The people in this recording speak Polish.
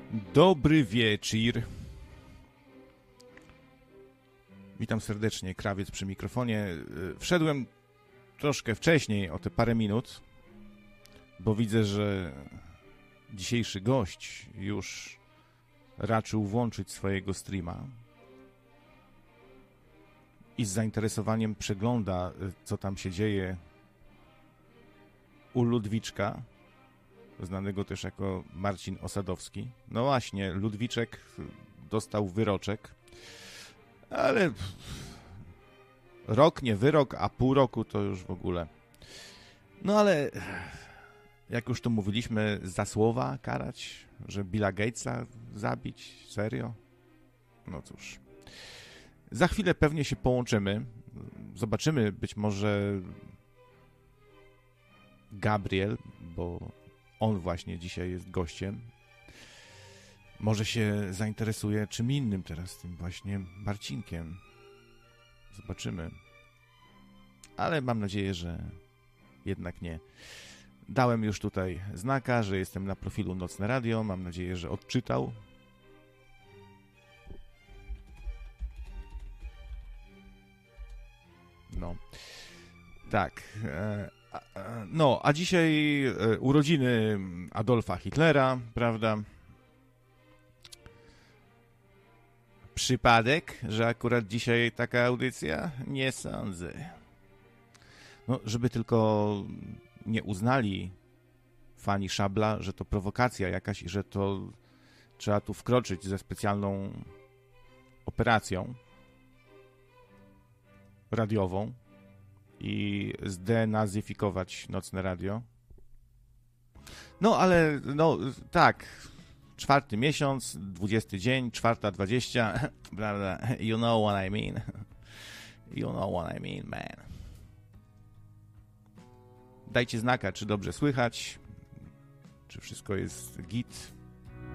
Dobry wieczór. Witam serdecznie, Krawiec przy mikrofonie. Wszedłem troszkę wcześniej, o te parę minut, bo widzę, że dzisiejszy gość już raczył włączyć swojego streama i z zainteresowaniem przegląda, co tam się dzieje u Ludwiczka, znanego też jako Marcin Osadowski. No właśnie, Ludwiczek dostał wyroczek, ale rok, nie wyrok, a pół roku to już w ogóle. No ale jak już to mówiliśmy, za słowa karać, że Billa Gatesa zabić? Serio? No cóż. Za chwilę pewnie się połączymy. Zobaczymy, być może Gabriel, bo on właśnie dzisiaj jest gościem. Może się zainteresuje czym innym teraz, tym właśnie Marcinkiem. Zobaczymy. Ale mam nadzieję, że jednak nie. Dałem już tutaj znaka, że jestem na profilu Nocne Radio. Mam nadzieję, że odczytał. No. Tak. No, a dzisiaj urodziny Adolfa Hitlera, prawda? Przypadek, że akurat dzisiaj taka audycja? Nie sądzę. No, żeby tylko nie uznali fani Szabla, że to prowokacja jakaś i że to trzeba tu wkroczyć ze specjalną operacją radiową i zdenazyfikować Nocne Radio. No, ale no tak, 4 miesiąc, 20 dzień, 4:20, prawda? You know what I mean. You know what I mean, man. Dajcie znaka, czy dobrze słychać, czy wszystko jest git.